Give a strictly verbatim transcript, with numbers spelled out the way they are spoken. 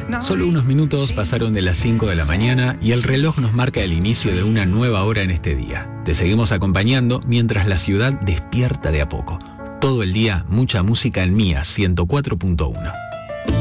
Solo unos minutos pasaron de las cinco de la mañana y el reloj nos marca el inicio de una nueva hora en este día. Te seguimos acompañando mientras la ciudad despierta de a poco. Todo el día, mucha música en Mía ciento cuatro punto uno.